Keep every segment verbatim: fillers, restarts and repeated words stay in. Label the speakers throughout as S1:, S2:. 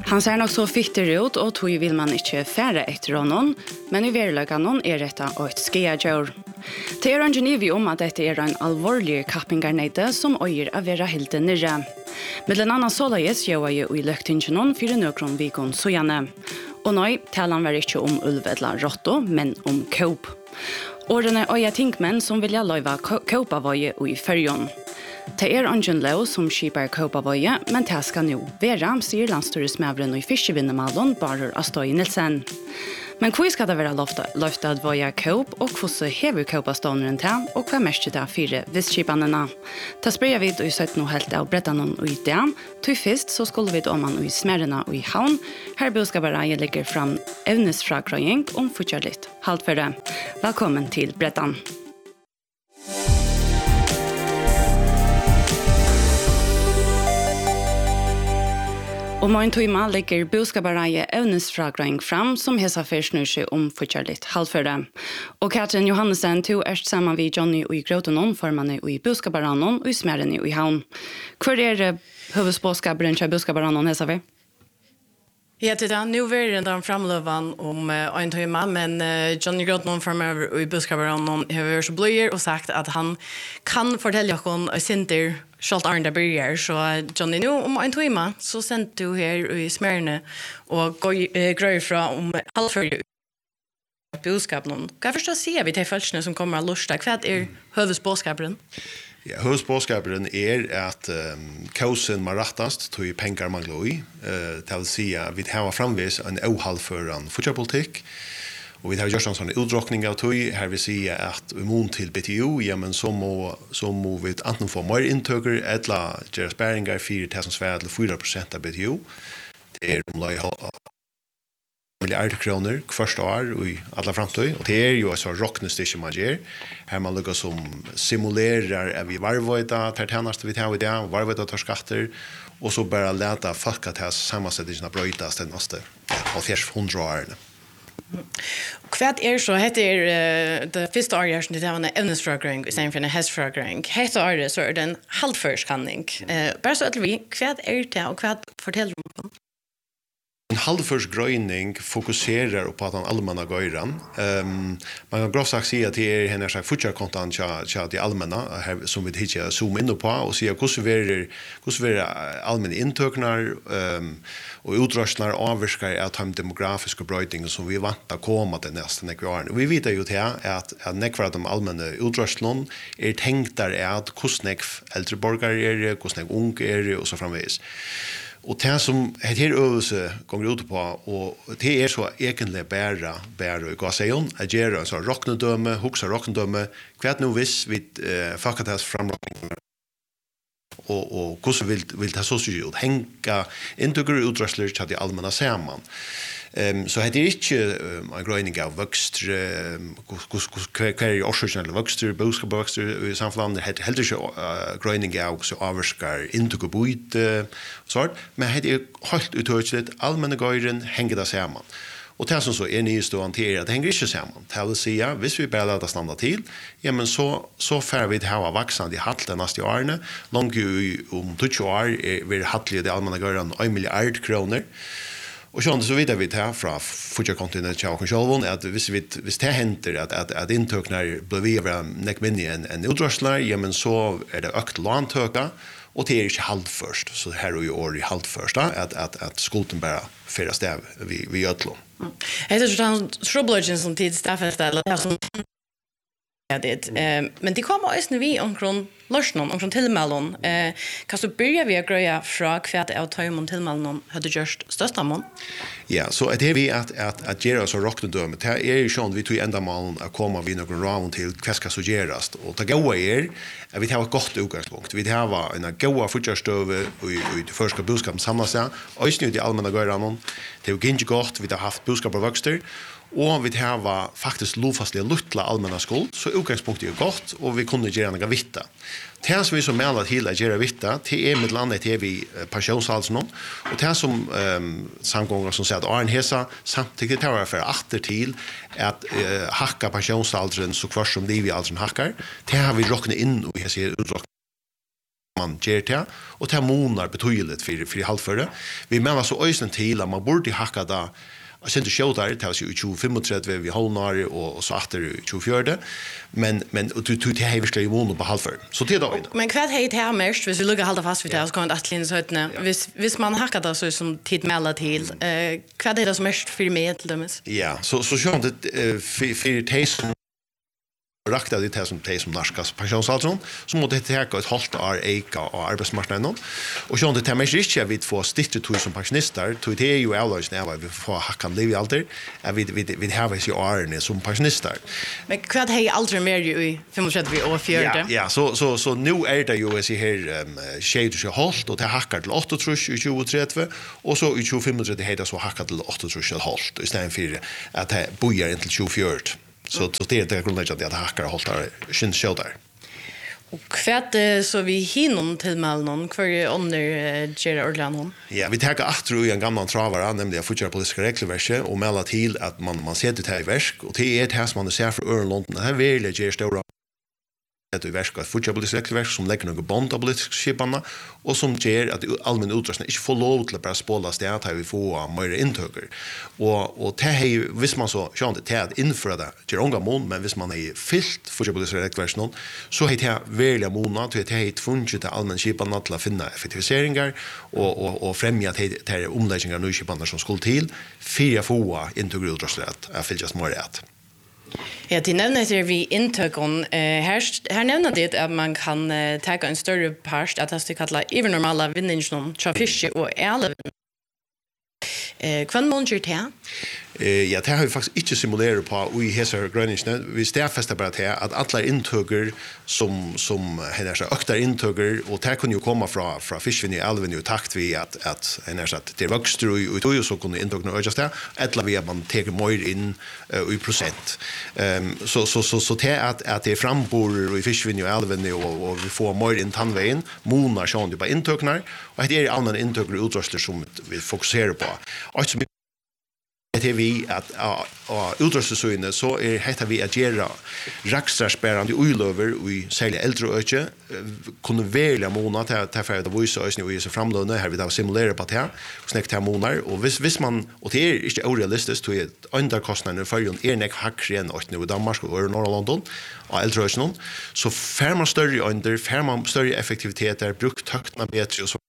S1: Han ser nok så fitter ut, og tog vil man ikke fære etter honom, men i verløkene er dette et skeadjør. Det er ikke vi om at dette er en alvorlig kappingarneide som øyer av være helt nere. Mellom annet således gjør jeg i løktingen for nøkron vikon sojane. Og nå taler han ikke om ulvedla rotto, men om kåp. Årene er jeg tinkmenn som vil løyve kåpavøye i fyrjon. Det er ingen lov som skipper kåpavøye, men det skal jo være, sier landstyresmævren og fiskevinnemalen Barer Astøy Nilsen. Men hvor skal det være løftet at vøye kåp, og hvordan hever kåpaståneren til, og hva mest det er fire visskipene? Da spør jeg vidt og søtt noe helt av brettene og i det. Til først så skulle vi om man i smærene og i havn. Her bør skal bare jeg legge frem evnesfragrøying om fortsatt litt. Halt for det. Velkommen til brettene. Og morgen tøyma legger boskapareie evnesfragrøying fram, som hesa først snur seg om fortsatt litt halvføre. Og Katrin Johannesen to er sammen med Johnny og i Gråtenon, formane og i boskaparanon og i smærene og i havn. Hvor er det hovedspåskaperen til boskaparanon hesa for?
S2: Ja, det er nu er det en framløven om uh, en tøyma, men uh, Johnny Gråtenon formøver og i boskaparanon har vært så bløyer og sagt at han kan fortelle oss og sinter Schalt Arnda börjar så Johnny nu om en timme så sent du här i smärne och gröj från om halvför budskap någon. Kan förstå se vi till följande som kommer att lusta kvad är huvudspåskapen.
S3: Ja, huvudspåskapen är att um, kausen marattast tog pengar mangloi. Eh uh, vill säga vi har framvis en ohalvföran fotbollspolitik. Och vi har gjort en sån utdrokning av tog. Här vi säger att immun till B T O, ja, men så må, så må vi antingen få mer intöker eller göra spärringar fyra till Sverige till fyra procent av B T O. Det är om miljarder kronor första år och i alla framtid. Och det är ju så rocknestish man gör. Här man lyckas som simulerar vi varvöjda tar tjänast vi tar i det, varvöjda tar skatter. Och så bara läta folk att ha sammansättningarna bröjtas den nästa halvfjerds hundra åren.
S2: Kvad er så heter uh, det første året som det var en evnesfragrøying i stedet for en hestfragrøying. Hette året så er det en halvførskanning. Uh, bare så at vi, kvad er det og kvad forteller du om?
S3: En halvførsgrøyning fokuserer på at han allmänna gøyran. Um, man kan grovt sagt si at det er henne sagt futjarkontan til de allmänna, her, som vi hittar zoom inn på, og sier hvordan vi er allmänna inntøknar um, og utrøsnar avvirskar at de demografiske brøytinger som vi vant å komme til neste nekve årene. Vi vet jo til at, at nekve av de allmänna utrøsnene er tenkt der at hvordan nekve eldre borgere er, hvordan nekve unge er, og så framvis. Og det som heter øvelse kommer ut på, og det er så egentlig bare, bare gå seg om, at gjøre en sånn rocknedømme, hukse rocknedømme, hva er det nå hvis vi uh, fakkates framrockninger, og, og hvordan vil, vil det så se ut, henke inntykker og utrøsler til de allmänna sammen. Um, så det er ikke um, en grøyning av vøkstre, um, hva er årsøkene eller vøkstre, boskap og vøkstre i samfunnet, det er heller ikke uh, grøyning av så avvarskar inntuk og bøyt, uh, sånt, men det er helt uttøyselig, allmenne gøyren henger det sammen. Og det som så er nye stående til at det henger ikke sammen. Det vil si, hvis vi bare lader standa til, ja, men så, så får vi til å ha vaksende i hatt de neste årene. Langt om tjue år er vi hattlige de allmenne gøyren en milliard kroner. Og sånn så vidar vi til fra futjarkontinent til Åkensjolvån, at hvis, vi, hvis det henter at, at, at inntøkner blir vi over nek minne enn en utrøsler, ja, men så er det økt låntøka, og det er ikke halvførst, så her er jo år i halvførst, at, at, at skulden bare fyrer stav vi, vi gjødlo.
S2: Mm. Jeg tror sånn shrubblodgen som tid staffet, eller det som det. Eh, men det kommer også vi omkring løsnen, omkring tilmelden. Eh, kan du begynne vi å grøye fra hva det er å ta om tilmelden hadde gjort største mån?
S3: Ja, så det er vi at, at, at gjøre oss å rocknedømme. Det er jo sånn vi tog enda målen å komme vi noen ravn til hva skal så gjøres. Og det gode er at vi har et godt utgangspunkt. Vi har en gode futjarstøve i, i det første budskapen samlet seg. Og i de allmänna gøyrene. Det er jo ikke godt. Vi har haft budskap og vokster. Og vi har faktisk lovfastlige luttla allmänna skuld, så utgangspunktet er godt, og vi kunne gjøre noe vitta. Det som vi som mener til å gjøre vitta, det er med landet til vi pensjonshalsen, og det som um, samgånger som sier at Arne Hesa samtidig tar vi for atter til at uh, hakka pensjonshalsen så kvart som liv i alderen hakkar, det har vi råknet inn og jeg sier utroknet man ger det, og det monar betydligt för för halvförre. Vi menar så ösen till att man borde hacka där. Jag syns det show där det är ju tjugofem vi håller och och så efter tjugofyra. Men men du du det har vi skulle ju på halvför. Så det då.
S2: Men vad heter här mest? Vi lugga hålla fast vid det så kan att linsa hötne. Vis vis man hackar det så som tid mellan till. Eh vad är det som mest för mig till dem?
S3: Ja, så så sjön det för för taste rakta det här som det som narskas pensionsaldern så måste det ta ett halvt år eka och arbetsmarknaden och så det tar mig inte vi får stitta till som pensionister till det är ju alls när vi får hackan liv i alder vi vi vi har ju år som pensionister
S2: men vad har aldrig mer ju i femtio år fjärde
S3: ja ja så så så nu är det ju så här shade så halt och det hackar till åtta tjugotre och så i tjugofem det heter så hackar till åtta halt istället för att det bojar till tjugofyra. Så så det är det grundläggande att hackar och hållar skin shoulder.
S2: Och kvätt så vi hinner till Malnon för under Gerard Orlando.
S3: Ja, vi tar åter i en gammal travare, nämligen fortsatt politiska regelverket och melda till att man man ser det här i verk och det är det här som man ser för Örlanden. Det här vill jag ge stora det är verk att fortsatt politiska regelverk som lägger några band av politiska skiparna och som ger att allmänna utrustning inte får lov till att bara spåla sted här vi får mer intöker. Och och det är visst man så så inte att införa det till unga mån men visst man är fyllt fortsatt politiska regelverk så heter det välja månad till det är ett fungerat till allmänna skiparna till att finna effektiviseringar och och och främja det här omläggningar av skiparna som skulle till för att få intöker utrustning att fyllas mer rätt.
S2: Ja, det nämner det vi intökon eh här här nämner det att man kan eh, ta en större part att det kallar even normala vinningen av fisk och eller eh kvann monter det
S3: Eh ja, det har vi faktiskt inte simulerat på i hesa gröningen. Vi stäffäster bara till att alla intöger som som heter så öktar intöger och det kan ju komma från från fiskvinny i alven ju takt vi att att heter så att det växer och och så kunde intöger öka där eller vi man tar mer in uh, i procent. Ehm um, så så så så det att att det frambor i fiskvinny i alven och, och vi får mer in tandvägen monar sjön det på intögnar och det är allmänna intöger utrustning som vi fokuserar på. Alltså det vi att ja utrustningssyne så är heter vi att göra raxtrarsperande oilöver och i sälja äldre öke kunde välja månad att ta för att visa oss nu i så framlöna här vi då simulerar på det och snäcka månader och vis vis man och det är inte orealistiskt till ett underkostnaden för ju är nek hackren och nu i Danmark och Norrland och äldre öke så fär man större under fär man större effektivitet där brukt takterna bättre och så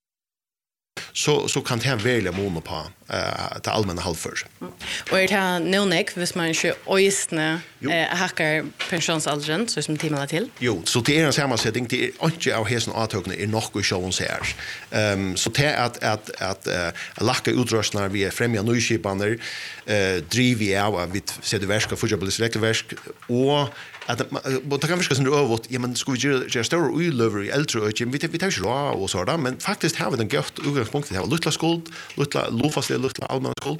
S3: så så kan det välja mån på eh till allmänna halvför.
S2: Och det här nonnek hvis man inte ösna eh hackar pensionsaldern så som timmarna till.
S3: Jo, så det är en sammansättning det är inte av hästen avtagna är nog och shows här. Ehm så det att att att uh, lacka utrustningar vi är främja nyskipaner eh driver av vid sätter verska för jag verk och att det kan viska som det över ja men skulle ju just stora oilöver i äldre och vi vi tar ju då och så där men faktiskt har vi den gott utgångspunkt det har lilla skuld lilla lofast lilla allmänna skuld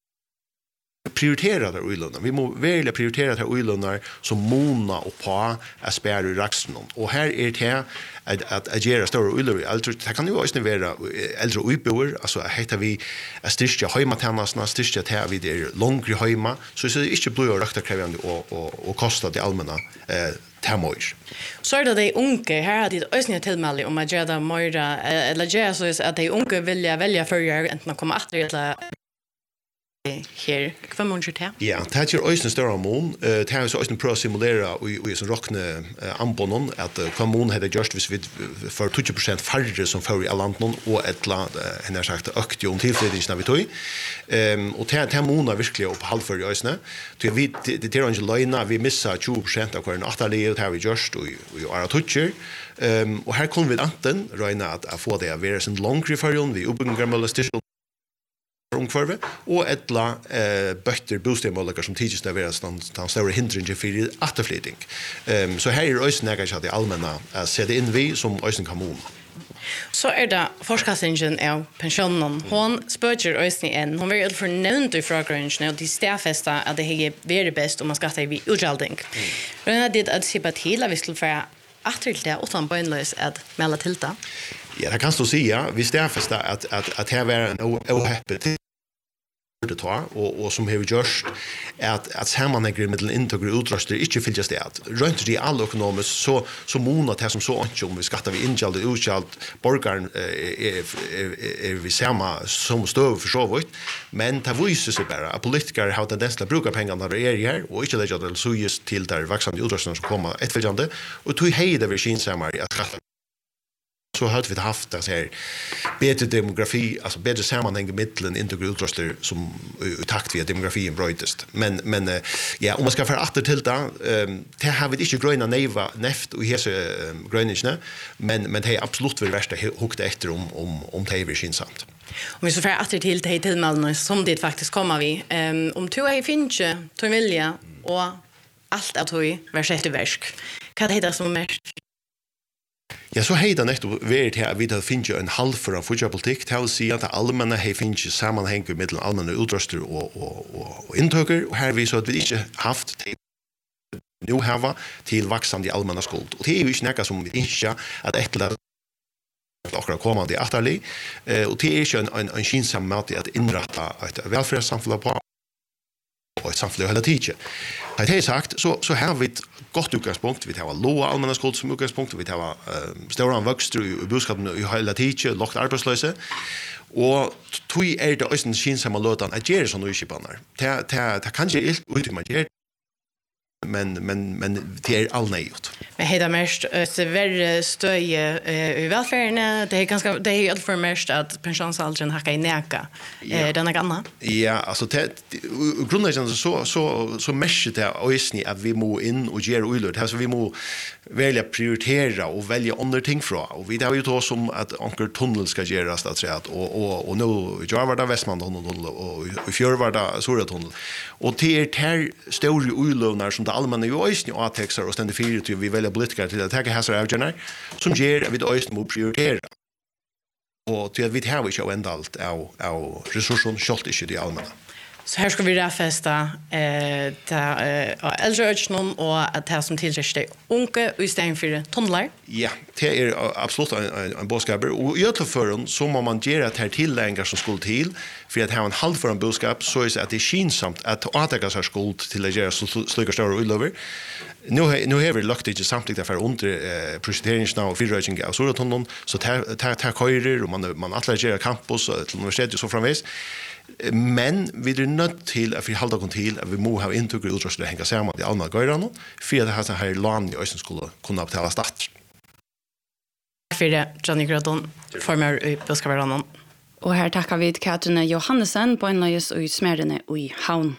S3: prioritera det oilöna vi måste välja prioritera det oilöna som mona och på aspär i raxen och här är det att att agera stora oilöver äldre det kan ju också vara äldre oiboer alltså heter vi att styrka hemmatjänsterna styrka det vi det långre hemma så så det inte blir rakt krävande och och och kosta det allmänna eh tamois.
S2: Så är det de unge här hade det ösnä tillmäle om att göra mera eller göra så att de unge vill välja för att komma åter eller här kvar monter här.
S3: Ja, det är ju ösnä större mån. Det är så ösnä pro simulera och och så rockne ambonon att kommun hade just vis vid för tjugo procent färre som för i landet och ett land har sagt ökt ju tillfälligt när vi tog. Ehm och det här månar verkligen upp halvför i ösnä. Det vi det är inte löna vi missar tjugo procent av kvar åttalige och har vi just och och är toucher. Ehm och här kommer vi anten räna att få det vara en lång referion vi uppbyggar station ungefär och ettla eh bötter bostäder som tidigt där vara stand stand stora hindringar för återflyttning. Ehm så här är ösn näga att det allmänna sätter in vi som ösn kommun.
S2: Så är det forskningsingen av pensionen. Hon spöker ösn en. Hon vill förnämnt i frågorna och de stäffästa att det är väldigt bäst om man ska ta vid utjaldning. Men det är att se på till att vi skulle få att till det utan bönlös att melda till det.
S3: Ja, det kan du säga. Vi stäffästa att att att här var en ohappy det tar, og, og som har gjort at, at sammenhenger med inntøkker og utrøster ikke fylles det at rønt det all økonomisk, så, så måner det som så ikke om vi skatter vi innkjalt og utkjalt borgeren er, er, er vi samme som støv for så vidt, men det viser seg bare at politikere har tendens til å bruke pengene når det er her, og ikke legge det suges til der vaksende utrøsterne som kommer etterfølgende, og tog hei det ved kinsammer at skatter så har vi haft det här bättre demografi, alltså bättre sammanhang i mitten inte utrustning som i takt med demografin brötest. Men men ja, om man ska för åter till det, det har vi inte gröna neva neft och hese gröningarna, men men det är absolut väl värsta hukta efter om om om det är skinsamt.
S2: Om vi så för åter till det till mallen som det faktiskt kommer vi. Um, om två är finche, två vilja och allt att vi vars efter versk. Vad heter det som mest?
S3: Ja, så hei det nettopp vært her at vi har finnet en halvfor av fotballpolitikk til å si at allmenne har finnet sammenheng mellom allmenne utrøster og, og, og, og inntøkker, og her viser at vi ikke haft til nå hava til vaksande allmenne skuld. Og det er jo ikke noe som vi ikke at etter akkurat kommende i atterlig, og det er ikke en, en, en kinsam måte at innrette et velferdssamfunn på og et samfunn hele tiden. Det er sagt, så, så har vi et godt utgangspunkt. Vi har låga allmänna skuld som utgangspunkt. Vi har uh, stora vöxter i, i budskapen i hela tiden, lågt arbetslösa. Og tog er det også en kinsamma løtan at gjøre sånne uskipaner. Det kan ikke helt ut man gjør, men men men det är all nejt.
S2: Men hela mest så väldigt stöj i välfärden det är ganska det är allt för mest att pensionsåldern hacka i näka. Eh den är gamla.
S3: Ja, alltså det grundläggande så så så mest det ösni att vi må in och göra ullot. Alltså vi må välja prioritera och välja andra ting från. Och vi det har ju då som att anker tunnel ska göras att säga att och och och nu jag var där Västman tunnel och i fjör var det Sora tunnel. Och det är ter stora ullånar som det allmänna ju ösni och attexar och ständigt fyra till vi välja politiker till att ta häsar avgörande som ger att vi ösni må prioritera. Och till att vi har ju ändå allt av av resurser skott inte det allmänna.
S2: Så här ska vi rafesta eh ta eh äldreöchnon och att det som tillsätter unke och istället för tunnlar.
S3: Ja, det är absolut en en, en boskap och i alla fall så må man göra att här tilläggar som skuld till för att ha en halv för en boskap så är det skinsamt att återga sig skuld till att göra så stora stora utlöver. Nu nu har vi lagt det samtidigt därför under eh, projekteringsna och fyrröjning av Soratonnen så tar tar tar körer och man man alla gör campus och till universitet och så framvis. Men vi är nødt til at vi halda kon til at vi må ha inntøkker utrustning hänga samman i allmänna gøyrene for at det her her land i Øysten skulle kunne betala stat.
S2: För Johnny Grodon formar i Buskavaranon.
S1: Og her takkar vi til Katrine Johannesen på en løyes og smerene i Havn.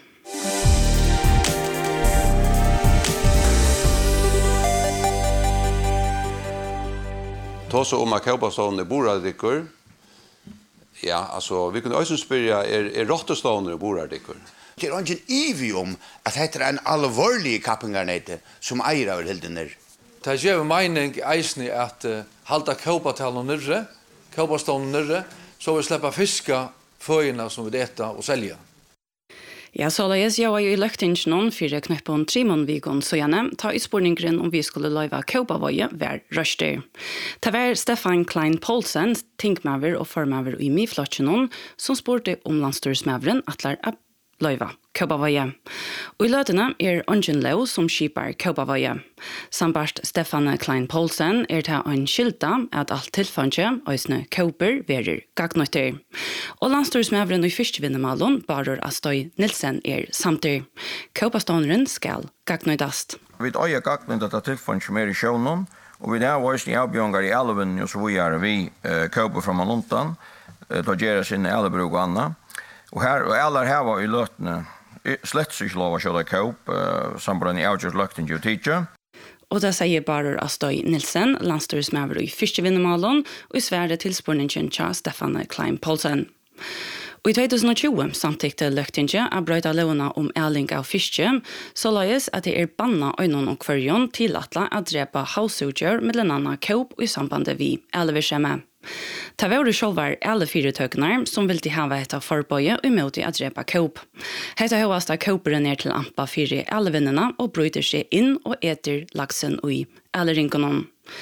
S4: Tås om at Kaupastående boradikker. Ja, alltså vi kunde också spyrja är är rottostående boradikker.
S5: Det är ingen ivi om att det är en allvarlig kappingarnete som eier av helden ner.
S6: Det ger mening eisni att uh, halda Kaupatalen nyrre, Kaupastående nyrre, så vi släppa fiska föjorna som vi äta och sälja.
S1: Ja, så løyes jeg var jo i løgtingsjonen for kneppen Trimon Vigon så gjerne ta utspårningen om vi skulle løyve Kaupavøye hver røster. Det var Stefan Klein Poulsen, tinkmaver og formmaver i Miflotjenon, som spurte om landstyrsmaveren atler av løyve Kaupavøye. Og i løtene er Ongen Leo som skipar Kaupavøye. Sambart Stefan Klein Poulsen er til en skilta at alt tilfanget øysene Kauper verer gagnøtter. Og landstyrsmaveren i fyrstvinnemalen barer Astøy Nilsen er samtidig. Kaupastånderen skal gagnøydast.
S7: Vi øyer gagnøydat at tilfanget mer i sjøvnen, og vi har vært i avbjørnger i elven, og så vi er vi Kauper fra Malontan, da gjør sin elbruk og annet. Og her, og alle her var i løtene, slett ikke lov å kjøre Kaup, sammen i avgjørt løkten til tidsje.
S1: Og det sier bare Astøy Nilsen, landstyrsmaver i fyrstvinnemalen, og i svære tilspurningen til Stefan Klein Poulsen. Og i tjue tjue samtykte løktinge av brøyda lovene om æling av fiske, så løyes at det er banna øynon og kvarjon til atle at drepa hausutgjør med den andre Kaup i sambandet vi elverskjemme. Det var det sjølver alle fire tøkene som ville ha et av forbøye og imot at drepa Kaup. Hette høyeste Kaupere ned til Ampa fire elvennene og bryter seg inn og eter laksen i elringene.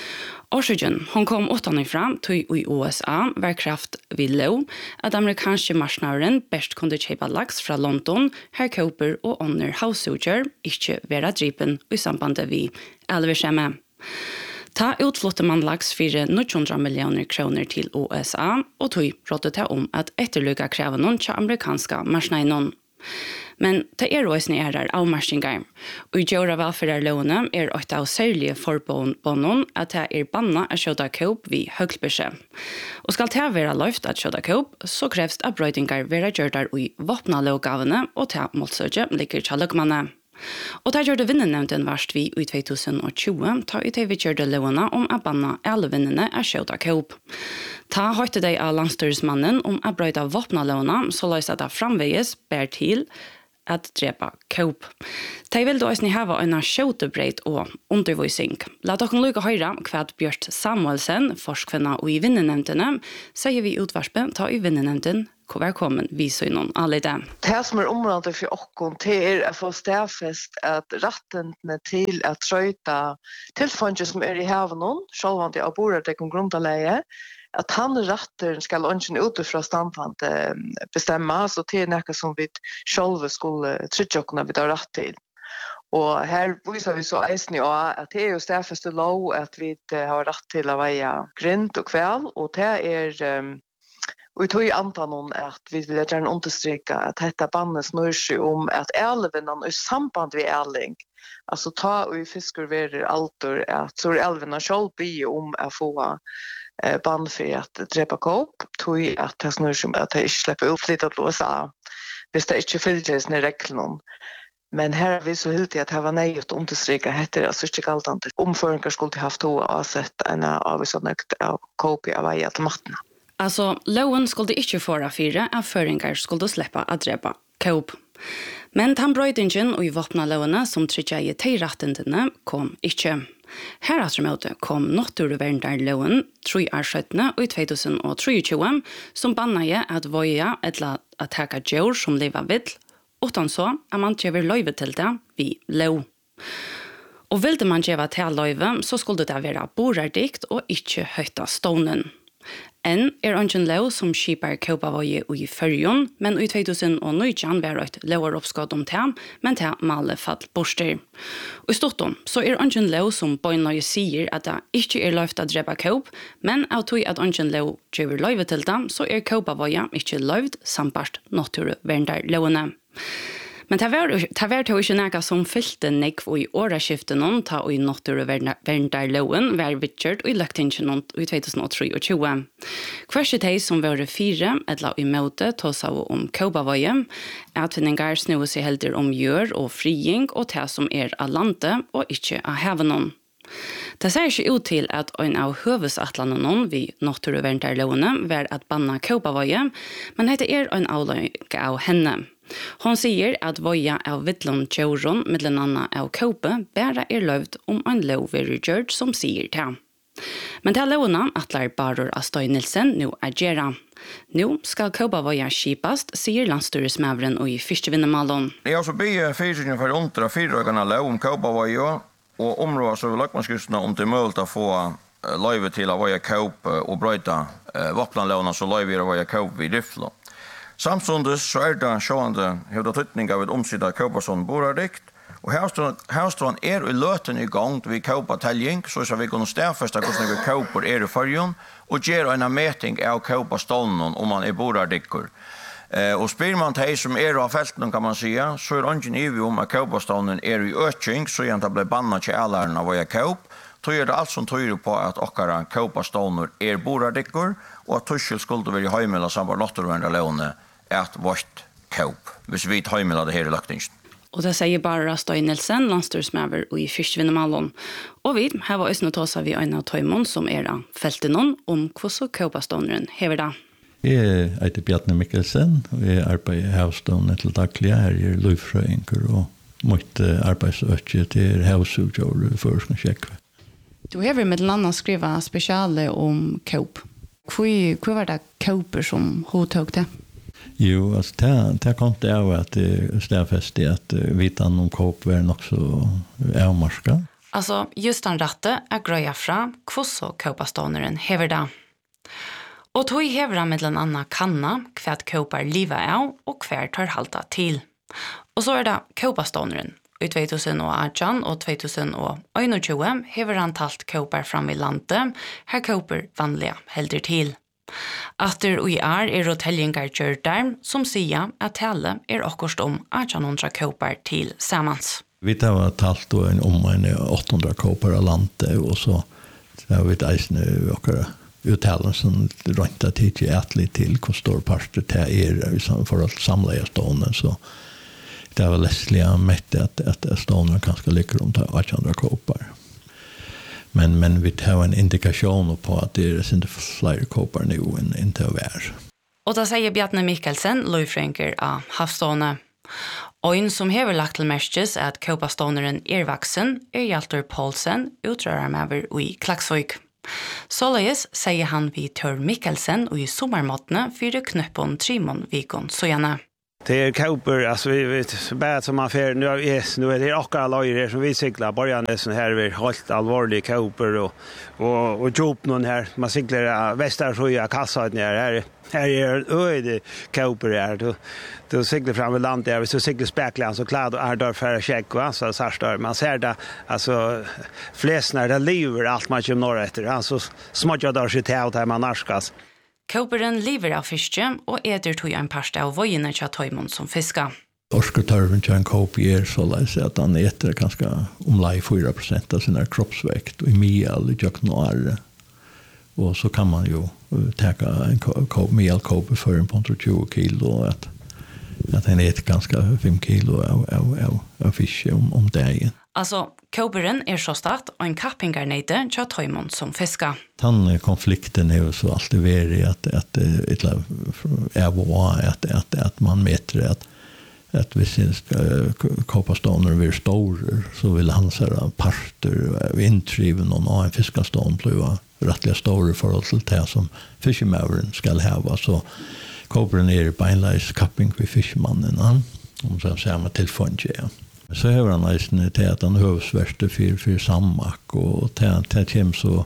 S1: Årsøgen, hon kom utanifra til i U S A var kraft vid lov at amerikanske marsnaren best kunde kjøpe laks fra London, her Cooper og under havsuger ikke være dripen i sambandet vi elverskjemme. Ta utflotte man laks for niohundra millioner kroner til U S A, og tog rådde til om at etterlykke krever noen til amerikanske marsnaren. Men det er også nære avmarskingar. Og i Djøra velferderlåne er et av særlige forbånden at det er banna å kjøte kåp vid høglbeskje. Og skal det være løft at kjøte kåp, så kreves at brøydingar være gjør der i våpna lovgavene og til målsøkje ligger til løgmannet. Og det gjør det vinnenevnden verst vi i to tusen og tjue, ta ut vi gjør det lovene om at banna alle vinnene er kjøte kåp. Ta høyte de av landstyrsmannen om at brøyde våpna lovene, så løser det framveges bær til at drepa kåp. De vil da også hava en skjøtebreit og undervisning. La dere lukke høyre hva Bjørt Samuelsen, forskvinna og i vinnenevndene, sier vi utvarspen ta i vinnenevnden hvor velkommen vi så noen alle det.
S8: Det som er området for oss til er å få stedfest at rettene til å trøyte tilfanget som er i haven, selv om de har boret det om grunnleie, at han retter skal ønske utifra standpunkt bestemme, så det er noe som vi selv skulle trygge oss vi har rett til. Og her viser vi så eisen jo at det er jo stedfeste lov at vi har rett til å veie grint og kvel, og det er um, og vi tog i antanon at vi vil gjerne understryke at dette bandet snur seg om at elvenen er samband ved eling. Altså ta og i fisker verer alter at så er elvenen selv blir om å få eh, band for at drepa kåp, tog at det snur seg om at det ikke slipper ut litt at låse av hvis det ikke fylles ned reglene. Men her er vi så heldige at det var nøyt å understryke heter altså ikke galt at omføringer skulle haft to avsett en av nøkt av kåp av vei til mattene.
S1: Altså, loven skulle ikke fåre fire av føringer skulle slippe å drepa kåp. Men den brøydingen og i våpna lovene som trykker i teirattendene kom ikke. Her atremåte kom naturverndarloven tre år skjøttene og i to tusen og tjuetre som bannet at voia eller at taka djur som lever vidt, utan så er man gjør løyve til det vi lov. Og ville man gjøre til løyve, så skulle det være borerdikt og ikke høyta stånden. En er ønsken lov som skipar kåpavøye i førjon, men i to tusen og nitton var et lover oppskatt om det, men det maler fatt borster. Og i ståttom så er ønsken lov som bøynøye sier at det ikke er lovt å drepa kåp, men av tog at ønsken lov gjør løyve til det, så er kåpavøye ikke lovt samt naturverndarlovene. Men det var det ikke noe som fylte nekv i åreskiften ta og i naturverndarloven var vidtgjørt og i løgtingen i to tusen og tjuetre. Hverst de som var fire, eller i måte, tog seg om kåpavøye, atvinninger snøver seg helder om gjør og friing og det som er av landet og ikke av haven. Det ser ikke ut til at en av høvesatlene vi naturverndarlovene var at banna kåpavøye, men dette er en avløyke av henne. Hon sier at voja av vittlom tjauron mellom anna av kåpe bare er løvd om en lov er gjørt som sier det. Men det er lovene atler Baror Astøy Nilsen nå er gjerne. Nå skal kåpa voja skipast, sier landstyresmævren og i fyrstevinnemalon.
S7: Jeg har så bygget fyrsingen for under fire årene lov om kåpa voja, og området så vil løkmannskristene om det er mulig å få løyve til å voja kåpe og brøyta våpnanlovene så løyve er å voja kåpe i Riflo. Samstundes så er det sjående hevda tøytning av et omsidet kåpason borardikt, og herstrån er i løten i gang til vi kåpa teljing, så vi kunne stedfeste hvordan vi kåper er i førjon, og gjør en meting av kåpastålen om man er borardikkur. Eh, og spyr man til som er av felten, kan man säga, så er ingen ivig om at kåpastålen er i øking, så gjør det ble banna til allæren av å gjøre kåp, så er det alt som tyder på at okkara kåpastålen er borardikkur, og at tussel skulle være i heimela samband naturverndarlovene at vårt kåp, hvis vi tar med det her i løgtingen.
S1: Og det sier bare Astøy Nilsen, landstyrsmæver og i fyrstvinnemalon. Og vi har vært også tåsa vi en av tøymon som er av felten om hvordan kåpaståneren hever det.
S9: Jeg heter Bjarne Mikkelsen, og jeg arbeider i havstående til daglig. Her er løyfrøynker og måtte arbeidsøkje til havsuggjør for å sjekke.
S1: Du har med annet skrivet spesiale om kåp. Hva var det kåper som hun tok det?
S9: Jo, alltså det det kom det av att stärfäst det att vitan om kåp var nog så avmarska.
S1: Alltså just den ratte är gröja fra kvosso köpastånaren hever det. Och tog hever han med en annan kanna kvärt köpar liva av och kvärt tar halta till. Och så är det köpastånaren. I tjugohundraarton och tjugohundratjugo hever han talt köpar fram i landet, här köpar vanliga helder till. Atter og i er er hotelljengar gjør som sier at tale er akkurat om arton hundra köpar til samans.
S9: Vi tar talt då en om en åttahundra köpar av landet och så har vi ett eisne åkare uttalen som rönta tid till ätligt till hur stor parter det är för att samla i stånden så det var läsliga mätte att, att stånden kanske ligger runt åttahundra köpar. Men men vi har en indikation på att det är inte fler köpar nu än inte över.
S1: Och då säger Bjarne Mikkelsen, Løyfrenker av Havstående. Oin som hever lagt til merkes at køpaståneren er vaksen er Hjaltur Poulsen, utrørarmever i Klaksvøk. Såleis sier han vi Tør Mikkelsen og i sommermåttene fyre knøppen Trimon Vikon Sojane.
S10: Det är kauper alltså vi vet bad som man för nu är nu är det också löjer som vi cyklar början det sån här vi helt allvarlig kauper och och och jobb någon här man cyklar västersjöja kassan här här här är öde kauper är då då cyklar fram i land där vi så cyklar späcklan så klart är där för check va så så står man ser det alltså flest när det lever allt man kör norr efter alltså smodja där shit out här man narskas.
S1: Køperen lever av fiske og eter tog en parste av vøyene til tøymon som fiska.
S9: Torsketarven til en kopi er så leis at han eter ganske omlai fyra prosent av sin kroppsvekt og i mial i jøknoare. Og så kan man jo teka en mial kopi for en på tjugo kilo at, at han eter ganske fem kilo av, av, av, av fiske om, om dagen.
S1: Altså, køperen er så start og en kappingarneide til tøymon som fiska.
S9: Den konflikten er jo så alltid vært at, at, at, at, at, at man mäter at, at hvis koppaståner blir store, så vil han sære parter inntriven og en fiskastån blir rettelig store forhold til det som fiskemøveren skal hava. Så kopperen er beinleis kapping ved fiskemannen, om så samme tilfunnet, ja. Så har han eisen til at han høvsverste for, for sammak, og til, til kjem så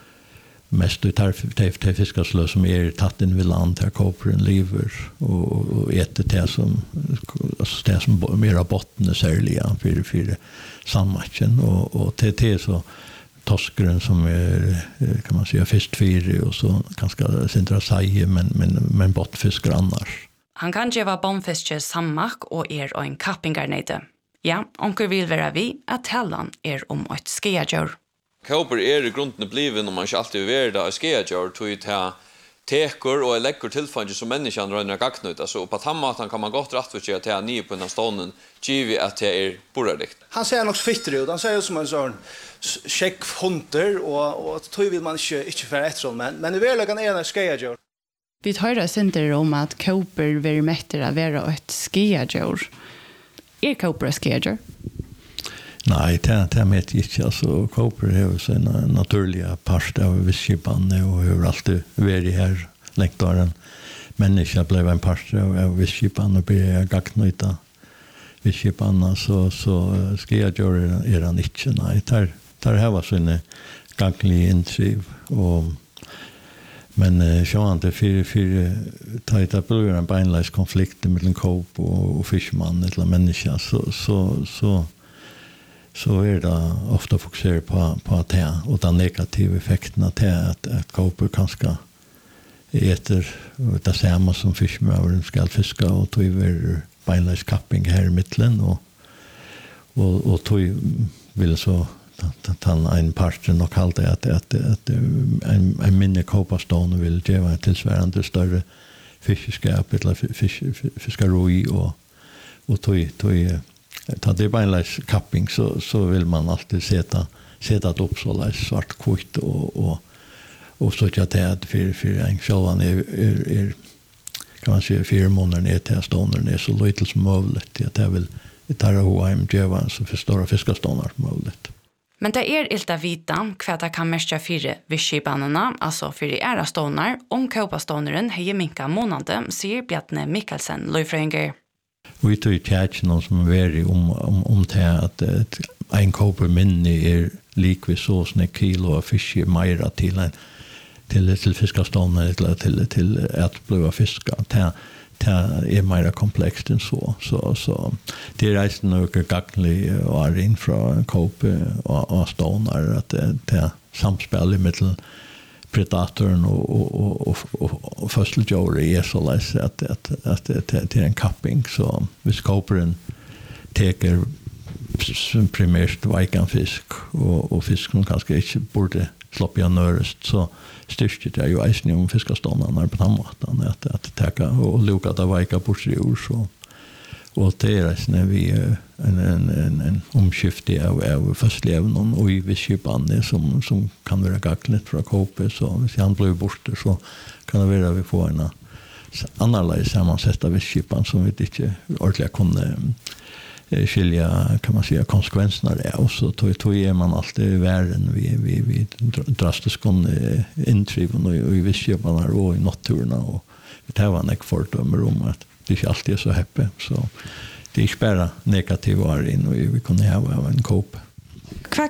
S9: mest ut her til fiskarsløs som er tatt inn ved land her kopperen lever, og, og etter det som, altså det som mer av bottene særlig for, for sammakken, og, og til det så toskeren som er, kan man säga, fiskfyre, og så ganske sindra seie, men, men, men bottfisker annars.
S1: Han kan gjeva bomfiske sammak og er og en kappingarneide. Ja, onker vil være vi at talan er om et skeadjør.
S6: Kauper er i grunden bliven om man ikke alltid vil være det av skeadjør, tog ut her teker og legger tilfanget som menneskene røyner gaknut. Altså, på tammaten kan man godt rettforskje at det er nye på denne stånden, givet at det er borredikt.
S11: Han ser nok fitter ut, han ser ut som en sånn sjekkfunter, og, og tog vil man ikke, ikke være etter sånn, men, men i verleggen er det en skeadjør.
S12: Vi hører sinter om at kauper vil mette å være et skeadjør. Er Kauper skeadjør?
S9: Nei, det, det er mitt ikke. Altså, Kauper er jo en naturlig part av visskipene, og har alltid vært her lengt av en menneske ble en part av visskipene, og ble gaknøyta visskipene, så, så skeadjør er, er han ikke. Nei, det er her var sånne ganglige inntriv, og men uh, sjåan det för för tajta blir en beinleis konflikt mellan kop och, och fiskman eller människa så så så så är det ofta fokuserar på på att det och den negativa effekten att det att, att kop kanske äter det samma som fiskmövaren ska fiska och tog över beinleis kapping här i mitten och och och tog vill så att en partner och kallt det att att att en en minne kopparstånd vill ge en tillsvärande större fiskeskap eller fisk fiskaroi och och tog tog ta det beinleis kapping så så vill man alltid sätta sätta det upp så läs svart kvitt och och och så att det är för för en självan är är, är kan man säga fyra månader ner till stånden är så lite som möjligt att det vill det tar och hem ge så för stora fiskaståndar möjligt.
S1: Men det er ilta vita hva det kan mestja fire visskipanene, altså fire ærastånar, om kaupaståneren hei minka månade, sier Bjarne Mikkelsen, Løyfrøynger.
S9: Vi tog tjætjen noen som er veri om, om, om det at en koper minne er likvis så sånne kilo av fisk meira til en til til fiskastånd eller til til at blåa fiska. Det det er mer komplekst enn så. Så så det er reisen noe gagnlig og er inn fra kope og, og stånar at det, det samspillet mellom predatoren og og og og, og fødselgjøret er så leis at at at det, det er en kapping så hvis koperen teker som primært veikan fisk og, og fisk som kanskje ikke burde sloppe igjen nørest, så styrket jeg jo eisen om fiskaståndene på den måten, at det teka og luka det veika bort i ord, så og det er eisen vi en, en, en, en omskifte av, av førstlevnen og i visskipane som, som kan være gagnet fra kåpe, så hvis han blir borte, så kan det være vi får en annerledes sammansett av visskipane som vi ikke ordentlig kunne skilja kan man säga konsekvenserna det och så tog tog är man alltid värden vi vi vi drastiskt kon intriven och i vissa man och i naturen och det var en ekfortdömer om att det inte alltid är så häppe så det är spärra negativ var in och vi kunde ha en kåp